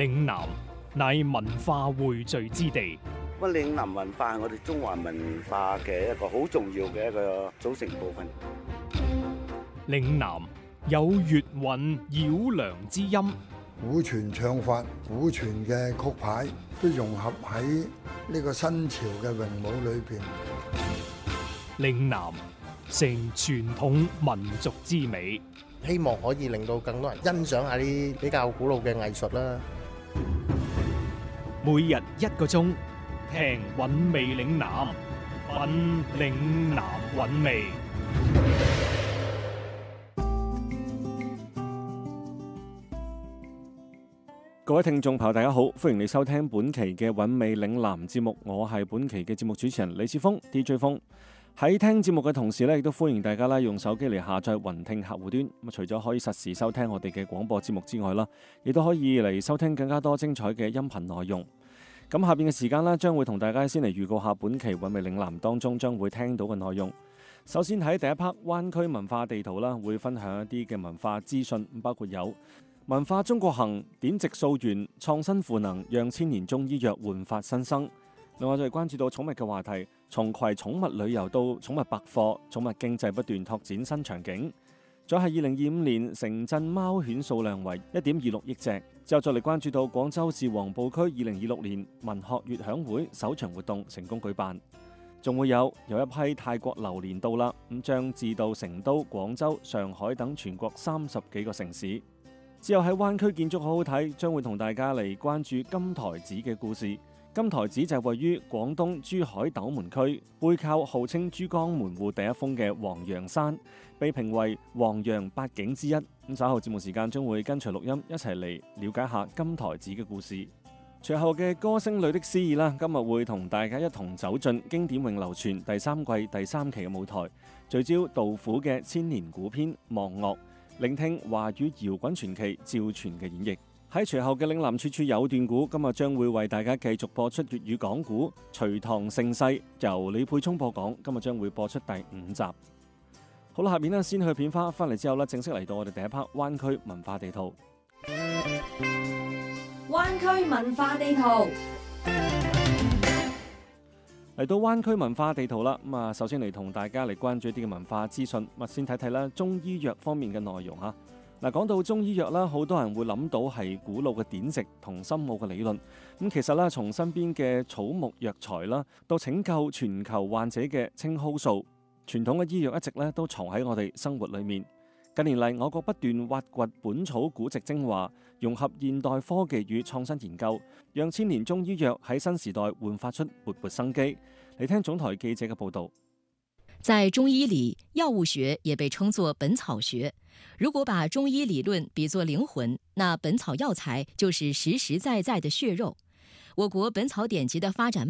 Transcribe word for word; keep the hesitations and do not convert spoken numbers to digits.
嶺南乃文化匯聚之地。 咁嶺南文化係我哋中華文化嘅一個好重要嘅一個組成部分。 嶺南有粵韻繞梁之音， 古傳唱法、古傳嘅曲牌都融合喺呢個新潮嘅詠舞裏邊。 嶺南成傳統民族之美， 希望可以令到更多人欣賞下啲比較古老嘅藝術啦。 每日一個鐘，聽韻味嶺南，品嶺南韻味。 各位聽眾朋友大家好，歡迎你收聽本期嘅韻味嶺南節目，我係本期嘅節目主持人李志峰 D J 峰。喺聽節目嘅同時咧，亦都歡迎大家啦用手機嚟下載雲聽客戶端。咁除咗可以實時收聽我哋嘅廣播節目之外啦，亦都可以嚟收聽更加多精彩嘅音頻內容。咁下邊嘅時間啦，將會同大家先嚟預告下本期韻味嶺南當中將會聽到嘅內容。首先喺第一 part 灣區文化地圖啦，會分享一啲嘅文化資訊，包括有文化中國行、典籍溯源、創新賦能，讓千年中醫藥煥發新生。另外就係關注到寵物嘅話題，從葵寵物旅遊到寵物百貨，寵物經濟不斷拓展新場景。再係二零二五年城鎮貓犬數量為一點二六億隻。之後再嚟關注到廣州市黃埔區二零二六年文學悅享會首場活動成功舉辦。仲會有有一批泰國榴蓮到啦，咁將至到成都、廣州、上海等全國三十幾個城市。之後喺灣區建築好好睇，將會同大家嚟關注金台寺嘅故事。金台寺就係位於廣東珠海斗門區，背靠號稱珠江門戶第一峰嘅黃楊山，被評為黃楊八景之一。咁稍後節目時間將會跟隨錄音一齊嚟了解下金台寺嘅故事。隨後嘅歌聲裏的詩意啦，今日會同大家一同走進經典永流傳第三季第三期嘅舞台，聚焦杜甫嘅千年古篇《望岳》，聆聽華語搖滾傳奇趙傳嘅演繹。喺隨後嘅嶺南處處有段古，今日將會為大家繼續播出粵語講古《隋唐盛世》，由李沛聰播講。今日將會播出第五集。好啦，下面呢先去片花，翻嚟之後呢，正式嚟到我哋第一 part 灣區文化地圖。 灣區文化地圖嚟到灣區文化地圖啦，咁啊，首先嚟同大家嚟關注一啲嘅文化資訊。咁先睇睇啦，中醫藥方面嘅內容嚇。嗱，講到中醫藥啦，好多人會諗到係古老嘅典籍同深奧嘅理論。咁其實咧，從身邊嘅草木藥材啦，到拯救全球患者嘅青蒿素，傳統嘅醫藥一直咧都藏喺我哋生活裏面。近年嚟，我國不斷挖掘本草古籍精華，融合現代科技與創新研究，讓千年中醫藥喺新時代煥發出勃勃生機。嚟聽總台記者嘅報導。 在中醫裡，藥物學也被稱作本草學。如果把中醫理論比作靈魂，那本草藥材就是實實在在的血肉。我國本草典籍的發展